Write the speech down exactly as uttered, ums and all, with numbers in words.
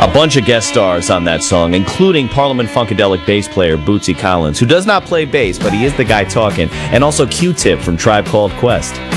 A bunch of guest stars on that song, including Parliament Funkadelic bass player Bootsy Collins, who does not play bass, but he is the guy talking, and also Q-Tip from Tribe Called Quest.